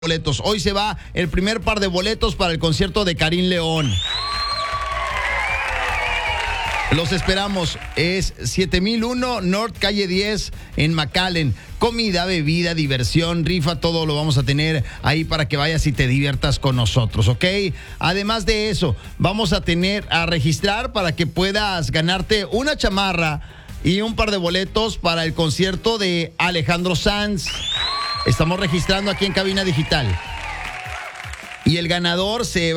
boletos. Hoy se va el primer par de boletos para el concierto de Karim León. Los esperamos. Es 7001 North Calle 10 en McAllen. Comida, bebida, diversión, rifa, todo lo vamos a tener ahí para que vayas y te diviertas con nosotros, ¿ok? Además de eso, vamos a registrar para que puedas ganarte una chamarra y un par de boletos para el concierto de Alejandro Sanz. Estamos registrando aquí en Cabina Digital. Y el ganador se va